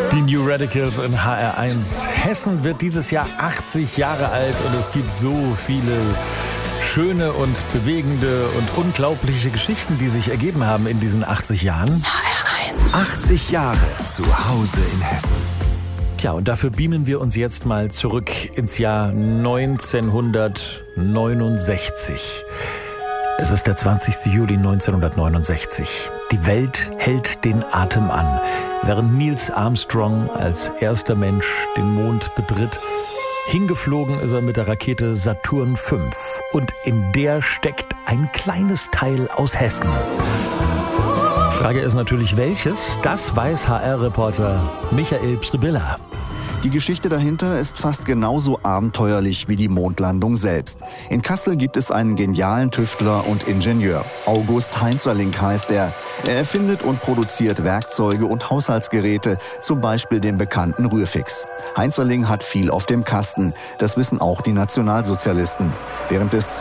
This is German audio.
Die New Radicals in HR1. Hessen wird dieses Jahr 80 Jahre alt und es gibt so viele schöne und bewegende und unglaubliche Geschichten, die sich ergeben haben in diesen 80 Jahren. HR1. 80 Jahre zu Hause in Hessen. Tja, und dafür beamen wir uns jetzt mal zurück ins Jahr 1969. Es ist der 20. Juli 1969. Die Welt hält den Atem an, während Neil Armstrong als erster Mensch den Mond betritt. Hingeflogen ist er mit der Rakete Saturn V und in der steckt ein kleines Teil aus Hessen. Frage ist natürlich welches, das weiß HR-Reporter Michael Pstribilla. Die Geschichte dahinter ist fast genauso abenteuerlich wie die Mondlandung selbst. In Kassel gibt es einen genialen Tüftler und Ingenieur. August Heinzerling heißt er. Er erfindet und produziert Werkzeuge und Haushaltsgeräte, zum Beispiel den bekannten Rührfix. Heinzerling hat viel auf dem Kasten. Das wissen auch die Nationalsozialisten. Während des